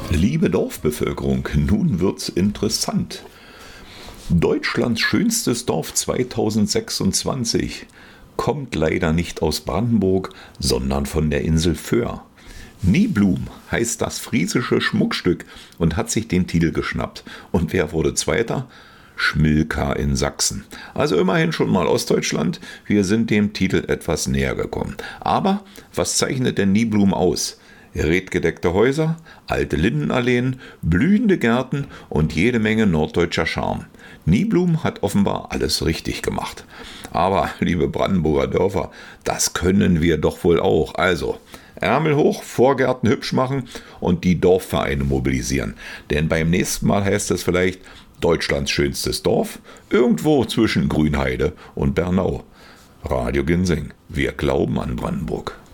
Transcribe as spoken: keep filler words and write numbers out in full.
Liebe Dorfbevölkerung, nun wird's interessant. Deutschlands schönstes Dorf zweitausendsechsundzwanzig kommt leider nicht aus Brandenburg, sondern von der Insel Föhr. Niblum heißt das friesische Schmuckstück und hat sich den Titel geschnappt. Und wer wurde Zweiter? Schmilka in Sachsen. Also immerhin schon mal Ostdeutschland. Wir sind dem Titel etwas näher gekommen. Aber was zeichnet denn Niblum aus? Redgedeckte Häuser, alte Lindenalleen, blühende Gärten und jede Menge norddeutscher Charme. Niblum hat offenbar alles richtig gemacht. Aber, liebe Brandenburger Dörfer, das können wir doch wohl auch. Also, Ärmel hoch, Vorgärten hübsch machen und die Dorfvereine mobilisieren. Denn beim nächsten Mal heißt es vielleicht Deutschlands schönstes Dorf, irgendwo zwischen Grünheide und Bernau. Radio Ginsing, wir glauben an Brandenburg.